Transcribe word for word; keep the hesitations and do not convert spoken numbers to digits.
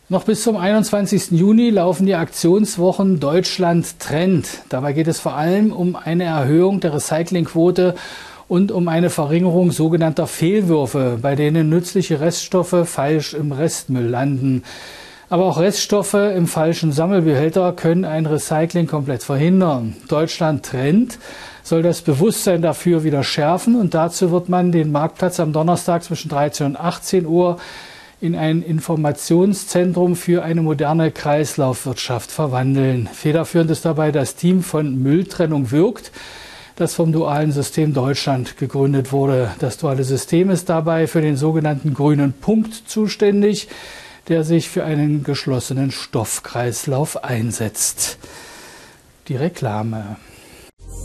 Noch bis zum einundzwanzigsten Juni laufen die Aktionswochen Deutschland trennt. Dabei geht es vor allem um eine Erhöhung der Recyclingquote und um eine Verringerung sogenannter Fehlwürfe, bei denen nützliche Reststoffe falsch im Restmüll landen. Aber auch Reststoffe im falschen Sammelbehälter können ein Recycling komplett verhindern. Deutschland trennt soll das Bewusstsein dafür wieder schärfen, und dazu wird man den Marktplatz am Donnerstag zwischen dreizehn und achtzehn Uhr in ein Informationszentrum für eine moderne Kreislaufwirtschaft verwandeln. Federführend ist dabei das Team von Mülltrennung wirkt, das vom Dualen System Deutschland gegründet wurde. Das duale System ist dabei für den sogenannten grünen Punkt zuständig, der sich für einen geschlossenen Stoffkreislauf einsetzt. Die Reklame.